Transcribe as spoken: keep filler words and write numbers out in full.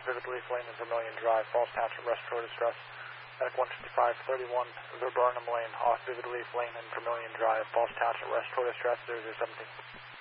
off Vivid Leaf Lane and Vermilion Drive, Falls Township, respiratory distress. Medic one fifty-five thirty-one, Viburnum Lane, off Vivid Leaf Lane and Vermilion Drive, Falls Township, respiratory distress, zero zero seventeen.